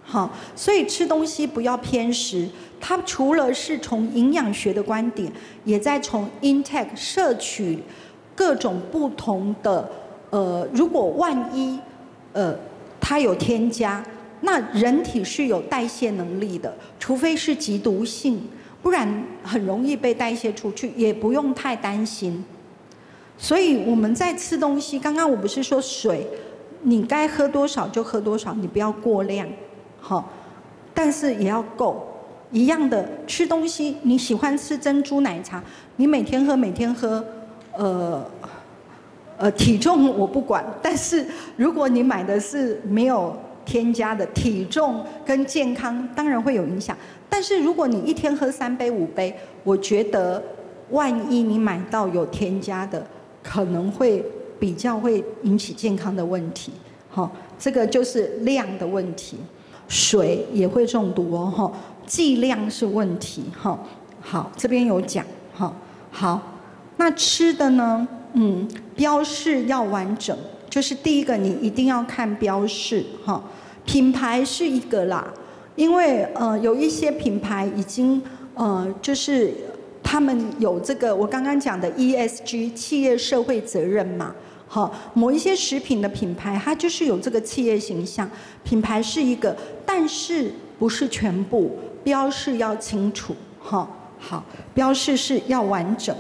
好，所以吃东西不要偏食。它除了是从营养学的观点，也在从 intake 摄取各种不同的如果万一它有添加，那人体是有代谢能力的，除非是极毒性，不然很容易被代谢出去，也不用太担心。所以我们在吃东西，刚刚我不是说水，你该喝多少就喝多少，你不要过量，好，但是也要够。一样的，吃东西，你喜欢吃珍珠奶茶，你每天喝，体重我不管，但是如果你买的是没有添加的，体重跟健康当然会有影响。但是如果你一天喝3杯5杯，我觉得万一你买到有添加的，可能会比较会引起健康的问题。好，这个就是量的问题。水也会中毒哦，剂量是问题。好，这边有讲。好，那吃的呢？标示要完整，就是第一个你一定要看标示。品牌是一个啦，因为有一些品牌已经就是他们有这个我刚刚讲的 ESG 企业社会责任嘛。某一些食品的品牌，它就是有这个企业形象，品牌是一个，但是不是全部，标示要清楚。好，标示是要完整。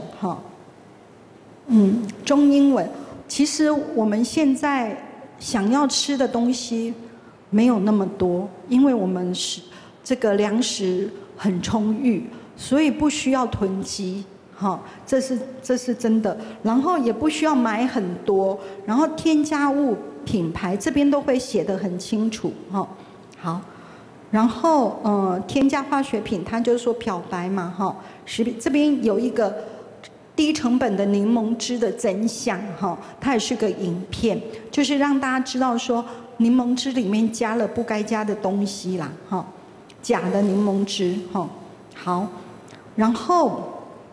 中英文，其实我们现在想要吃的东西没有那么多，因为我们是这个粮食很充裕，所以不需要囤积。这是真的，然后也不需要买很多，然后添加物品牌这边都会写得很清楚。好，然后添加化学品，它就是说漂白嘛。这边有一个低成本的柠檬汁的真相，它也是个影片，就是让大家知道说柠檬汁里面加了不该加的东西啦。假的柠檬汁。好，然后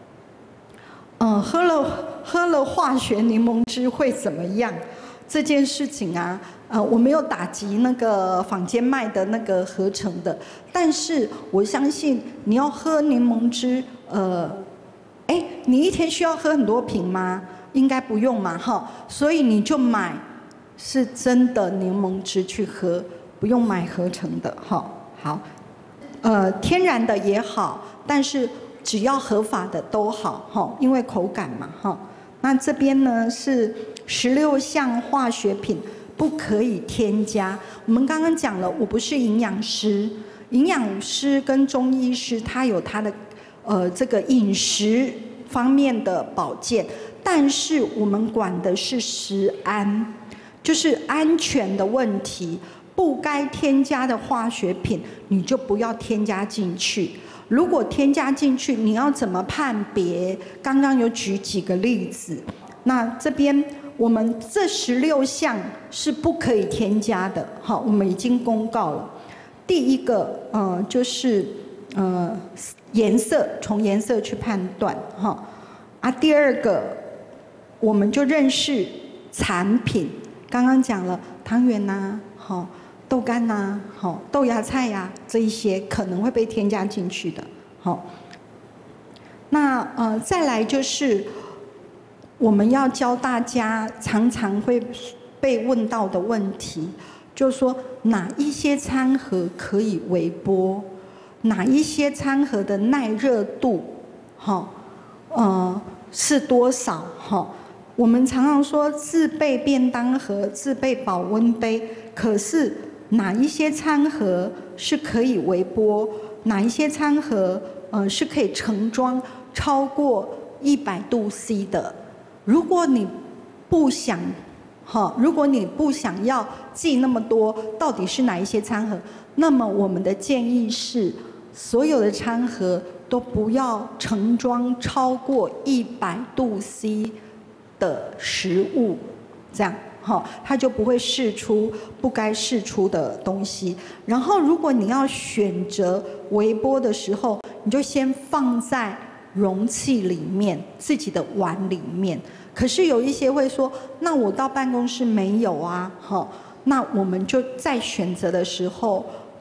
喝了化学柠檬汁会怎么样？这件事情啊，我没有打击那个坊间卖的那个合成的，但是我相信你要喝柠檬汁，你一天需要喝很多瓶吗？应该不用嘛，所以你就买是真的柠檬汁去喝，不用买合成的。好，天然的也好，但是只要合法的都好，因为口感嘛。那这边呢是16项化学品不可以添加。我们刚刚讲了，我不是营养师，营养师跟中医师他有他的这个饮食方面的保健，但是我们管的是食安，就是安全的问题，不该添加的化学品你就不要添加进去。如果添加进去，你要怎么判别？刚刚有举几个例子，那这边我们这16项是不可以添加的。我们已经公告了。第一个就是颜色，从颜色去判断。第二个我们就认识产品，刚刚讲了汤圆呐，豆干呐，豆芽菜呀，这一些可能会被添加进去的。那再来就是我们要教大家常常会被问到的问题，就是说哪一些餐盒可以微波，哪一些餐盒的耐热度，是多少？我们常常说自备便当盒、自备保温杯，可是哪一些餐盒是可以微波，哪一些餐盒是可以盛装超过100度 C 的？如果你不想要记那么多，到底是哪一些餐盒？那么我们的建议是，所有的餐盒都不要盛装超过100度 C 的食物，这样。它就不会释出不该释出的东西。然后如果你要选择微波的时候，你就先放在容器里面，自己的碗里面。可是有一些会说，那我到办公室没有啊，那我们就在选择的时候，